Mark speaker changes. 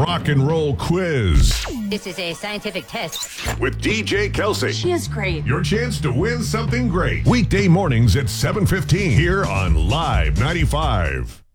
Speaker 1: rock and roll quiz
Speaker 2: This is a scientific test.
Speaker 1: with DJ Kelsey.
Speaker 3: She is great.
Speaker 1: Your chance to win something great. Weekday mornings at 7:15 here on Live 95.